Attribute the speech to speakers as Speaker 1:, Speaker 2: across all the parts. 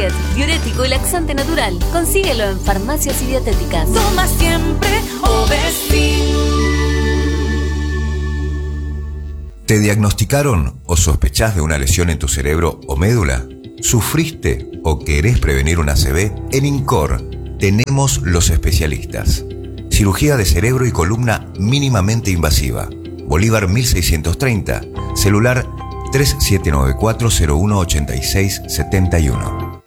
Speaker 1: Diet, diurético y laxante natural. Consíguelo en farmacias y dietéticas.
Speaker 2: Toma siempre Ovestin.
Speaker 3: ¿Te diagnosticaron o sospechás de una lesión en tu cerebro o médula? ¿Sufriste o querés prevenir una ACV? En INCOR tenemos los especialistas. Cirugía de cerebro y columna mínimamente invasiva. Bolívar 1630, celular 3794-018671.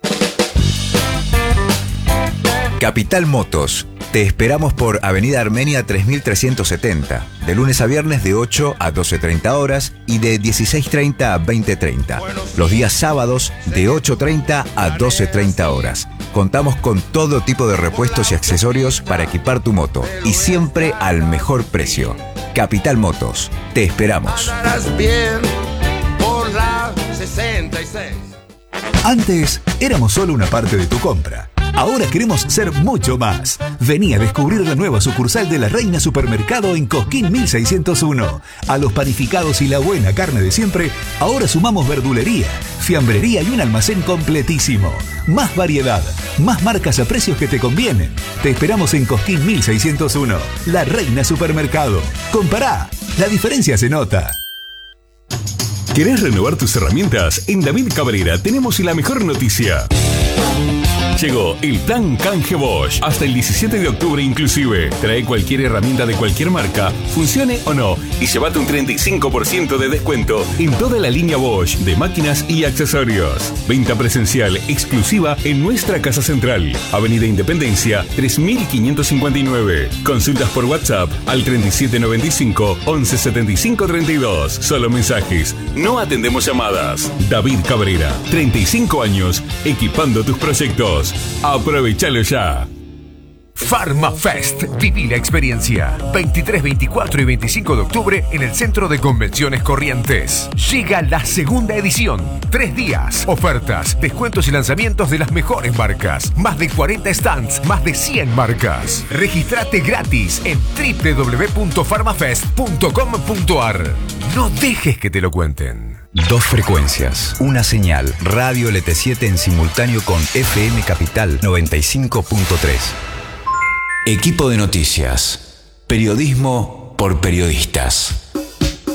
Speaker 3: Capital Motos. Te esperamos por Avenida Armenia 3370, de lunes a viernes de 8 a 12:30 horas y de 16:30 a 20:30. Los días sábados de 8:30 a 12:30 horas. Contamos con todo tipo de repuestos y accesorios para equipar tu moto y siempre al mejor precio. Capital Motos. Te esperamos.
Speaker 4: Bien por la 66.
Speaker 5: Antes éramos solo una parte de tu compra. Ahora queremos ser mucho más. Vení a descubrir la nueva sucursal de La Reina Supermercado en Cosquín 1601. A los panificados y la buena carne de siempre, ahora sumamos verdulería, fiambrería y un almacén completísimo. Más variedad, más marcas a precios que te convienen. Te esperamos en Cosquín 1601. La Reina Supermercado. Compará, la diferencia se nota.
Speaker 6: ¿Querés renovar tus herramientas? En David Cabrera tenemos la mejor noticia. Llegó el plan Canje Bosch. Hasta el 17 de octubre inclusive. Trae cualquier herramienta de cualquier marca, funcione o no, y llévate un 35% de descuento en toda la línea Bosch de máquinas y accesorios. Venta presencial exclusiva en nuestra casa central. Avenida Independencia 3559. Consultas por WhatsApp al 3795 1175 32. Solo mensajes. No atendemos llamadas. David Cabrera, 35 años equipando tus proyectos. Aprovechalo ya.
Speaker 7: PharmaFest. Viví la experiencia. 23, 24 y 25 de octubre en el Centro de Convenciones Corrientes. Llega la segunda edición. 3 días. Ofertas, descuentos y lanzamientos de las mejores marcas. Más de 40 stands, más de 100 marcas. Regístrate gratis en www.pharmafest.com.ar. No dejes que te lo cuenten.
Speaker 3: 2 frecuencias, una señal, Radio LT7 en simultáneo con FM Capital 95.3. Equipo de noticias, periodismo por periodistas.